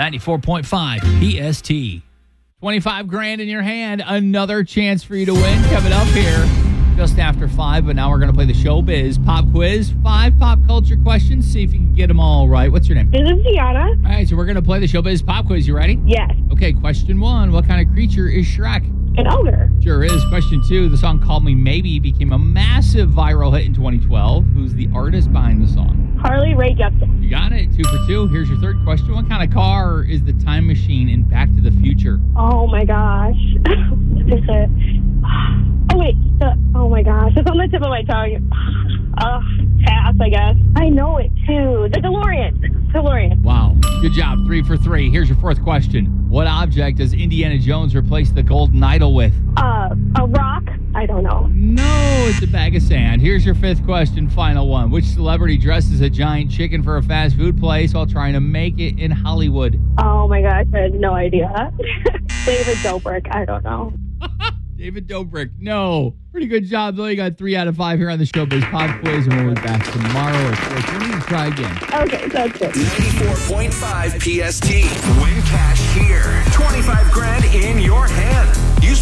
94.5 PST. 25 grand in your hand. Another chance for you to win coming up here just after 5. But now we're going to play the Showbiz Pop Quiz. 5 pop culture questions. See if you can get them all right. What's your name? This is Gianna. All right, so we're going to play the Showbiz Pop Quiz. You ready? Yes. Okay, question 1. What kind of creature is Shrek? An ogre. Sure is. Question 2. The song Call Me Maybe became a massive viral hit in 2012. Who's the artist behind the song? Harley Rae Jepsen. You got it. 2 for 2. Here's your third question. What kind of car is the time machine in Back to the Future? Oh my gosh. What is it? Oh wait. Oh my gosh. It's on the tip of my tongue. Pass, I guess. I know it too. The DeLorean. DeLorean. Wow. Good job. 3 for 3. Here's your fourth question. What object does Indiana Jones replace the golden idol with? A rock. I don't know. No, it's a bag of sand. Here's your fifth question, final one. Which celebrity dresses a giant chicken for a fast food place while trying to make it in Hollywood? Oh my gosh, I had no idea. David Dobrik. I don't know. David Dobrik. No. Pretty good job, though. You got 3 out of 5 here on the Showbiz Pop Quiz, and we'll be back tomorrow at 4:30 to try again. Okay, sounds good. 94.5 PST. Win cash here. 25 grand in your hand.